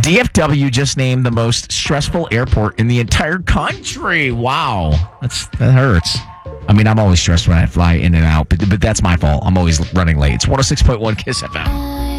DFW just named the most stressful airport in the entire country. Wow. That hurts. I mean, I'm always stressed when I fly in and out, but that's my fault. I'm always running late. It's 106.1 KISS FM.